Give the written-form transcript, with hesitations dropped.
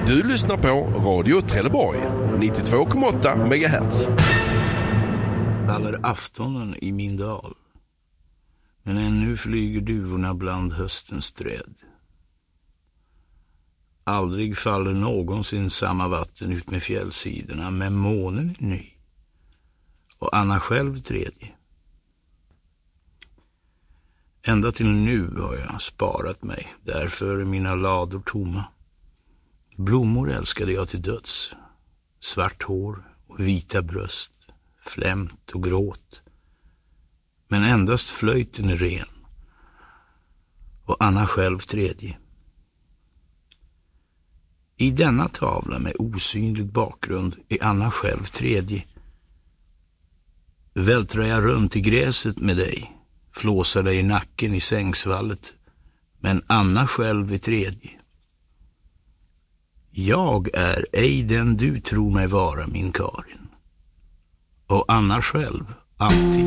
Du lyssnar på Radio Trelleborg, 92,8 MHz. Faller aftonen i min dal, men ännu flyger duvorna bland höstens träd. Aldrig faller någonsin samma vatten ut med fjällsidorna, men månen är ny och Anna själv tredje. Ända till nu har jag sparat mig, därför är mina lador tomma. Blommor älskade jag till döds, svart hår och vita bröst, flämt och gråt. Men endast flöjten är ren och Anna själv tredje. I denna tavla med osynlig bakgrund är Anna själv tredje. Vältrar jag runt i gräset med dig, flåsar dig i nacken i sängsvallet, men Anna själv är tredje. Jag är ej den du tror mig vara, min Karin, och Anna själv alltid.